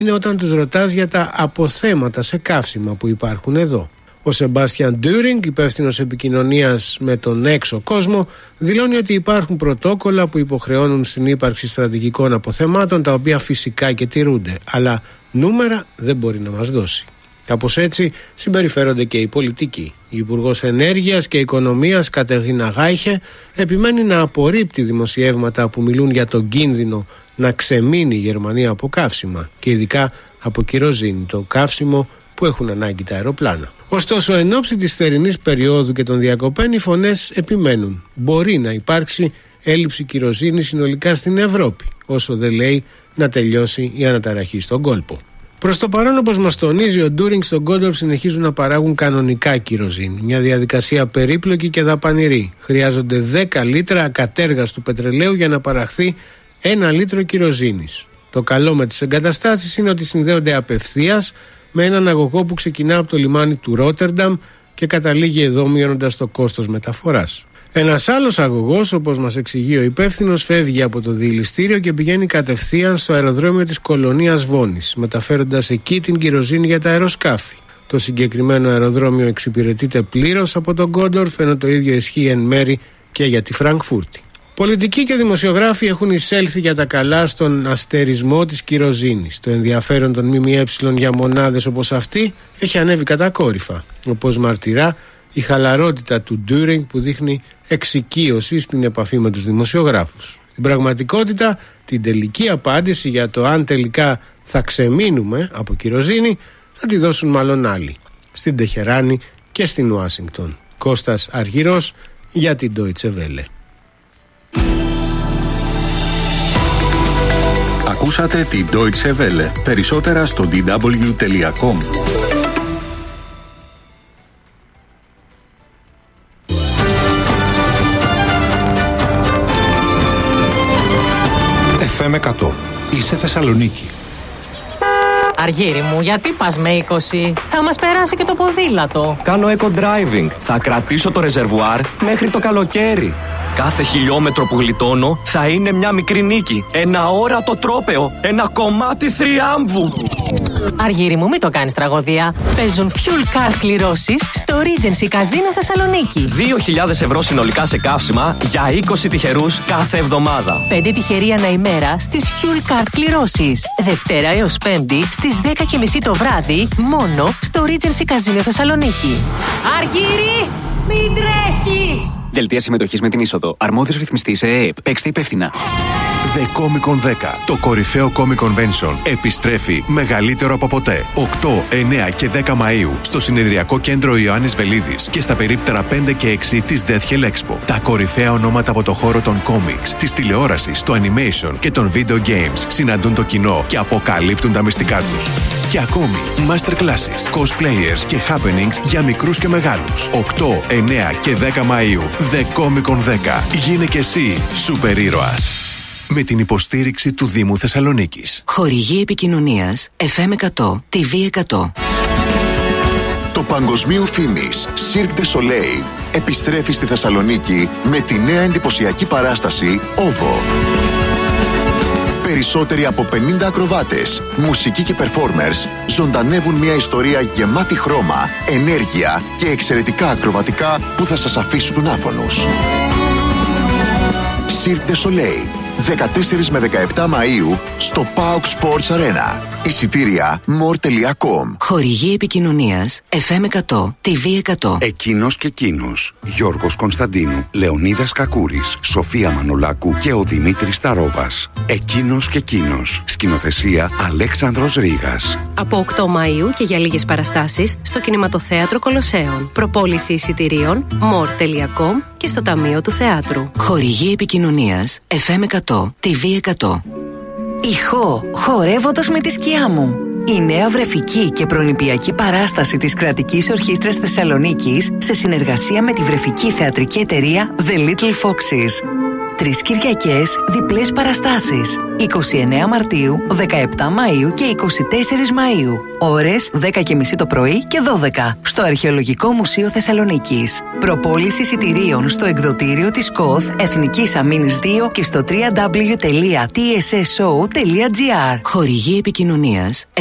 είναι όταν τους ρωτάς για τα αποθέματα σε καύσιμα που υπάρχουν εδώ. Ο Σεμπάστιαν Ντούρινγκ, υπεύθυνος επικοινωνίας με τον έξω κόσμο, δηλώνει ότι υπάρχουν πρωτόκολλα που υποχρεώνουν στην ύπαρξη στρατηγικών αποθεμάτων, τα οποία φυσικά και τηρούνται, αλλά νούμερα δεν μπορεί να μας δώσει. Κάπως έτσι συμπεριφέρονται και οι πολιτικοί. Η Υπουργός Ενέργειας και Οικονομίας Κατερίνα Γάιχε επιμένει να απορρίπτει δημοσιεύματα που μιλούν για τον κίνδυνο να ξεμείνει η Γερμανία από καύσιμα και ειδικά από κυροζίνη, το καύσιμο που έχουν ανάγκη τα αεροπλάνα. Ωστόσο, εν ώψη της θερινής περίοδου και των διακοπών, οι φωνές επιμένουν. Μπορεί να υπάρξει έλλειψη κυροζίνης συνολικά στην Ευρώπη, όσο δεν λέει να τελειώσει η αναταραχή στον κόλπο. Προς το παρόν, όπως μας τονίζει ο Ντούρινγκ, στον Γκόντορφ συνεχίζουν να παράγουν κανονικά κυροζίνη. Μια διαδικασία περίπλοκη και δαπανηρή. Χρειάζονται 10 λίτρα ακατέργαστου πετρελαίου για να παραχθεί 1 λίτρο κυροζίνης. Το καλό με τις εγκαταστάσεις είναι ότι συνδέονται απευθείας με έναν αγωγό που ξεκινά από το λιμάνι του Ρότερνταμ και καταλήγει εδώ, μειώνοντας το κόστος μεταφοράς. Ένας άλλος αγωγός, όπως μας εξηγεί ο υπεύθυνος, φεύγει από το διελιστήριο και πηγαίνει κατευθείαν στο αεροδρόμιο της Κολονίας Βόνης, μεταφέροντας εκεί την κυροζίνη για τα αεροσκάφη. Το συγκεκριμένο αεροδρόμιο εξυπηρετείται πλήρως από τον Γκόντορφ, ενώ το ίδιο ισχύει εν μέρη και για τη Φραγκφούρτη. Πολιτικοί και δημοσιογράφοι έχουν εισέλθει για τα καλά στον αστερισμό της κυροζίνης. Το ενδιαφέρον των ΜΜΕ για μονάδες όπως αυτή έχει ανέβει κατακόρυφα, όπως μαρτυρά η χαλαρότητα του Ντούρινγκ, που δείχνει εξοικείωση στην επαφή με τους δημοσιογράφους. Στην πραγματικότητα, την τελική απάντηση για το αν τελικά θα ξεμείνουμε από κυροζίνη θα τη δώσουν μάλλον άλλοι, στην Τεχεράνη και στην Ουάσιγκτον. Κώστας Αργυρός για την Deutsche Welle. Ακούσατε την Deutsche Welle. Περισσότερα στο dw.com. FM 100. Είσαι Θεσσαλονίκη. Αργύρι μου, γιατί πας με 20? Θα μας περάσει και το ποδήλατο. Κάνω eco-driving. Θα κρατήσω το ρεζερβουάρ μέχρι το καλοκαίρι. Κάθε χιλιόμετρο που γλιτώνω θα είναι μια μικρή νίκη. Ένα όρατο τρόπαιο. Ένα κομμάτι θριάμβου. Αργύρι μου, μην το κάνεις τραγωδία. Παίζουν fuel card κληρώσεις στο Regency Casino Θεσσαλονίκη. 2.000 ευρώ συνολικά σε καύσιμα για 20 τυχερούς κάθε εβδομάδα. 5 τυχεροί ανά ημέρα στις fuel card κληρώσεις. Δευτέρα έως Πέμπτη στις 10:30 το βράδυ, μόνο στο Regency Casino Θεσσαλονίκη. Αργύρι, μην τρέχεις! Δελτία συμμετοχής με την είσοδο. Αρμόδιος ρυθμιστής ΕΕΠ. Παίξτε υπεύθυνα. The Comic Con 10, το κορυφαίο Comic Convention, επιστρέφει μεγαλύτερο από ποτέ. 8, 9 και 10 Μαΐου στο συνεδριακό κέντρο Ιωάννης Βελίδης και στα περίπτερα 5 και 6 της Death Hell Expo. Τα κορυφαία ονόματα από το χώρο των comics, της τηλεόρασης, του animation και των video games συναντούν το κοινό και αποκαλύπτουν τα μυστικά τους. Και ακόμη, masterclasses, cosplayers και happenings για μικρούς και μεγάλους. 8, 9 και 10 Μαΐου. The Comic Con 10. Γίνε και εσύ σούπερ ήρωας. Με την υποστήριξη του Δήμου Θεσσαλονίκης. Χορηγή επικοινωνίας FM 100, TV 100. Το παγκοσμίου φήμης Cirque du Soleil επιστρέφει στη Θεσσαλονίκη με τη νέα εντυπωσιακή παράσταση OVO. Περισσότεροι από 50 ακροβάτες, μουσικοί και performers ζωντανεύουν μια ιστορία γεμάτη χρώμα, ενέργεια και εξαιρετικά ακροβατικά που θα σας αφήσουν άφωνους. Cirque du Soleil, 14 με 17 Μαΐου στο PAOK Sports Arena. Εισιτήρια more.com. Χορηγή επικοινωνίας FM 100, TV 100. Εκείνος και εκείνος. Γιώργος Κωνσταντίνου, Λεωνίδας Κακούρης, Σοφία Μανολάκου και ο Δημήτρης Ταρόβας. Εκείνος και εκείνος. Σκηνοθεσία Αλέξανδρος Ρήγας. Από 8 Μαΐου και για λίγες παραστάσεις στο Κινηματοθέατρο Κολοσσέων. Προπόληση εισιτηρίων more.com και στο Ταμείο του Θεάτρου. Χορηγή επικοινωνίας FM 100, TV 100. Ηχώ, χορεύοντας με τη σκιά μου. Η νέα βρεφική και προνηπιακή παράσταση της Κρατικής Ορχήστρας Θεσσαλονίκης σε συνεργασία με τη βρεφική θεατρική εταιρεία The Little Foxes. 3 Κυριακές διπλές παραστάσεις. 29 Μαρτίου, 17 Μαΐου και 24 Μαΐου. Ώρες 10:30 το πρωί και 12 στο Αρχαιολογικό Μουσείο Θεσσαλονίκης. Προπόληση εισιτηρίων στο εκδοτήριο της ΚΟΘ Εθνικής Αμήνης 2 και στο www.tsshow.gr. Χορηγή επικοινωνίας